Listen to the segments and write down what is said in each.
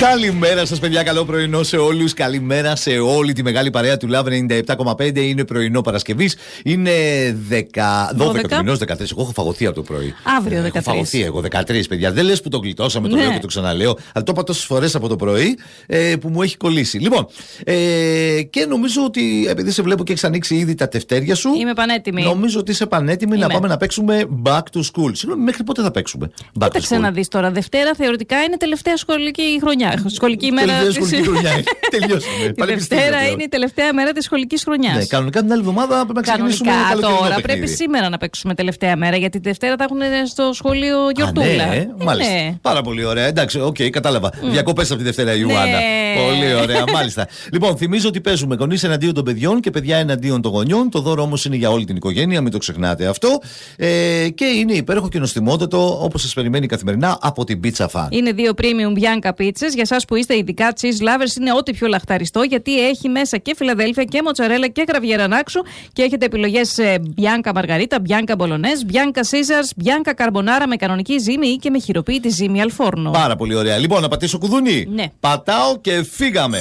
Καλημέρα σας, παιδιά. Καλό πρωινό σε όλους. Καλημέρα σε όλη τη μεγάλη παρέα του Love 97,5. Είναι πρωινό Παρασκευής. Είναι 12 του μηνός, 13. Εγώ έχω φαγωθεί από το πρωί. Αύριο 13. Έχω φαγωθεί εγώ 13, παιδιά. Δεν λες που το γλιτώσαμε, το λέω και το ξαναλέω. Αλλά το είπα τόσες φορές από το πρωί που μου έχει κολλήσει. Λοιπόν, και νομίζω ότι επειδή σε βλέπω και έχεις ανοίξει ήδη τα τευτέρια σου. Είμαι πανέτοιμη. Νομίζω ότι είσαι πανέτοιμη να πάμε να παίξουμε back to school. Συγγνώμη, μέχρι πότε θα παίξουμε? Κοίταξε να δεις τώρα. Δευτέρα θεωρητικά είναι τελευταία σχολική χρονιά. Σχολική ημέρα. Σχολική χρονιά. Τελειώσαμε. Τη Δευτέρα είναι η τελευταία μέρα της σχολικής χρονιάς. Ναι, κανονικά την άλλη εβδομάδα πρέπει να ξεκινήσουμε. Τώρα πρέπει σήμερα να παίξουμε τελευταία μέρα, γιατί τη Δευτέρα θα έχουν στο σχολείο γιορτούλα. Ναι, μάλιστα. Ναι. Πάρα πολύ ωραία. Εντάξει, κατάλαβα. Διακοπές από τη Δευτέρα, Ιωάννα. Πολύ ωραία, μάλιστα. Λοιπόν, θυμίζω ότι παίζουμε γονείς εναντίον των παιδιών και παιδιά εναντίον των γονιών. Το δώρο όμως είναι για όλη την οικογένεια, μην το ξεχνάτε αυτό. Και είναι υπέροχο και νοστιμότατο, όπως σας περιμένει καθημερινά από την Pizza Fan. Είναι 2 premium Bianca pizzas. Για εσάς που είστε ειδικά cheese lovers, είναι ό,τι πιο λαχταριστό, γιατί έχει μέσα και Φιλαδέλφια και μοτσαρέλα και γραβιέρα ανάξου. Και έχετε επιλογές Bianca Margarita, Bianca Bolognese, Bianca Caesars, Bianca Carbonara με κανονική ζύμη ή και με χειροποίητη ζύμη αλφόρνο. Πάρα πολύ ωραία. Λοιπόν, να πατήσω κουδούνι. Ναι. Πατάω και φύγαμε.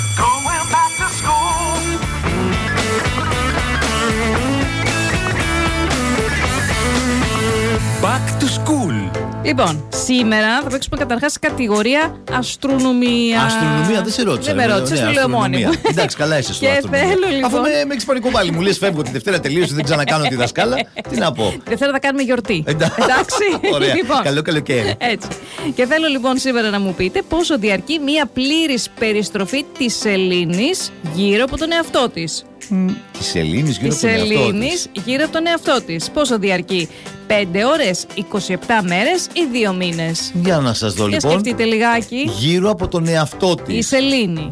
Back to school. Λοιπόν, σήμερα θα παίξουμε καταρχάς κατηγορία αστρονομία. Αστρονομία, δεν σε ρώτησα. Δεν με ρώτησες, το λέω μόνη μου. Εντάξει, καλά είσαι στο Και αστρονομία. θέλω λοιπόν. Αφού με έχεις πανικό πάλι, μου λες φεύγω τη Δευτέρα, τελείωσε, δεν ξανακάνω τη δασκάλα. Τι να πω. Τη Δευτέρα θα κάνουμε γιορτή. Εντάξει. Ωραία. Λοιπόν, Καλό καλοκαίρι. έτσι. Και θέλω λοιπόν σήμερα να μου πείτε πόσο διαρκεί μία πλήρης περιστροφή της σελήνης γύρω από τον εαυτό της. Τη Σελήνη γύρω από τον εαυτό της. Γύρω από τον εαυτό της. Πόσο διαρκεί? 5 ώρες, 27 μέρες ή 2 μήνες? Για να σας δω Για λοιπόν. σκεφτείτε λιγάκι. Γύρω από τον εαυτό της. Η σελήνη.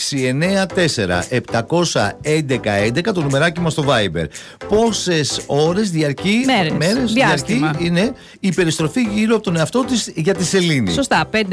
694-711-11 το νουμεράκι μας στο Viber. Πόσες ώρες διαρκεί? Μέρες. Διαρκεί είναι η περιστροφή γύρω από τον εαυτό της για τη σελήνη. Σωστά. 5